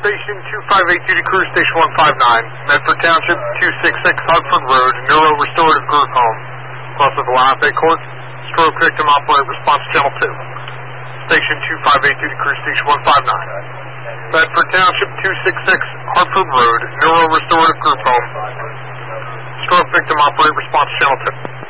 Station 258 duty crew, Station 159, Medford Township, 266 Hartford Road, Neuro Restorative Group Home. Plus of the Lafayette Court, stroke victim operator response channel 2. Station 258 duty crew, Station 159, Medford Township, 266 Hartford Road, Neuro Restorative Group Home. Stroke victim operator response channel 2.